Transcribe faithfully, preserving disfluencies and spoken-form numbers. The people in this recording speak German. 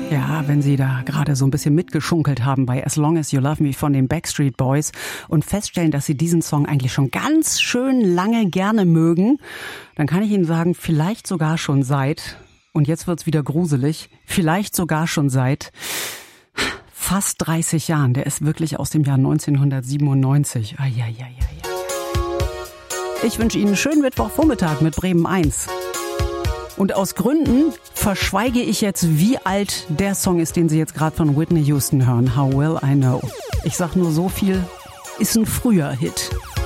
Ja, wenn Sie da gerade so ein bisschen mitgeschunkelt haben bei As Long As You Love Me von den Backstreet Boys und feststellen, dass Sie diesen Song eigentlich schon ganz schön lange gerne mögen, dann kann ich Ihnen sagen, vielleicht sogar schon seit, und jetzt wird's wieder gruselig, vielleicht sogar schon seit fast dreißig Jahren. Der ist wirklich aus dem Jahr neunzehnhundertsiebenundneunzig. Eieieiei. Ich wünsche Ihnen einen schönen Mittwochvormittag mit Bremen eins. Und aus Gründen verschweige ich jetzt, wie alt der Song ist, den Sie jetzt gerade von Whitney Houston hören. How Will I Know. Ich sag nur so viel, ist ein früher Hit.